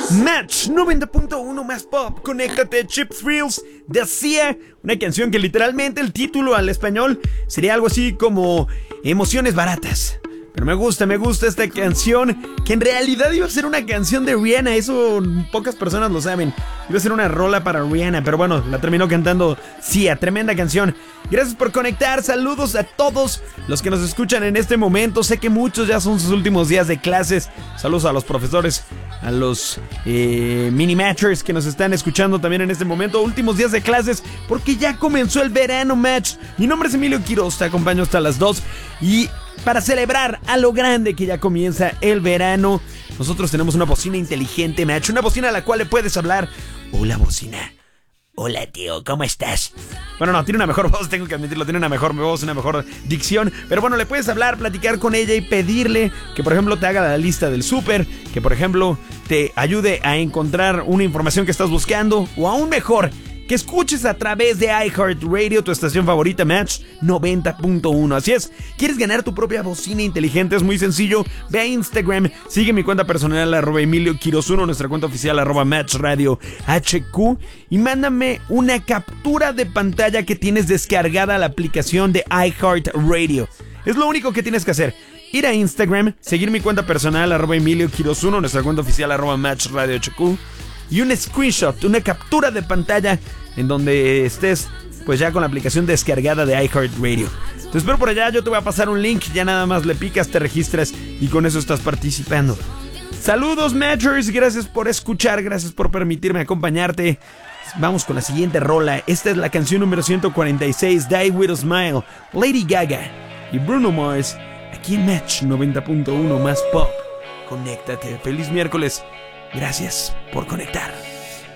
Match 90.1 más pop, conéctate, Cheap Thrills de Sia, una canción que literalmente el título al español sería algo así como Emociones Baratas. Pero me gusta esta canción, que en realidad iba a ser una canción de Rihanna, eso pocas personas lo saben. Iba a ser una rola para Rihanna, pero bueno, la terminó cantando Sia, tremenda canción. Gracias por conectar, saludos a todos los que nos escuchan en este momento. Sé que muchos ya son sus últimos días de clases. Saludos a los profesores, a los mini-matchers que nos están escuchando también en este momento. Últimos días de clases porque ya comenzó el verano match. Mi nombre es Emilio Quiroz, te acompaño hasta las 2 y para celebrar a lo grande que ya comienza el verano, nosotros tenemos una bocina inteligente, match. Una bocina a la cual le puedes hablar. Hola, bocina. Hola, tío, ¿cómo estás? Bueno, no, tiene una mejor voz, tengo que admitirlo, tiene una mejor voz, una mejor dicción. Pero bueno, le puedes hablar, platicar con ella y pedirle que, por ejemplo, te haga la lista del súper, que, por ejemplo, te ayude a encontrar una información que estás buscando, o aún mejor, que escuches a través de iHeartRadio, tu estación favorita, Match 90.1. Así es, ¿quieres ganar tu propia bocina inteligente? Es muy sencillo. Ve a Instagram, sigue mi cuenta personal, @EmilioQuiroz1, nuestra cuenta oficial, @MatchRadioHQ, y mándame una captura de pantalla que tienes descargada la aplicación de iHeartRadio. Es lo único que tienes que hacer. Ir a Instagram, seguir mi cuenta personal, @EmilioQuiroz1, nuestra cuenta oficial, @MatchRadioHQ, y un screenshot, una captura de pantalla en donde estés pues ya con la aplicación descargada de iHeartRadio. Te espero por allá, yo te voy a pasar un link, ya nada más le picas, te registras y con eso estás participando. Saludos, Matchers, gracias por escuchar, gracias por permitirme acompañarte. Vamos con la siguiente rola. Esta es la canción número 146, Die With A Smile, Lady Gaga y Bruno Mars, aquí en Match 90.1 más pop. Conéctate, feliz miércoles. Gracias por conectar.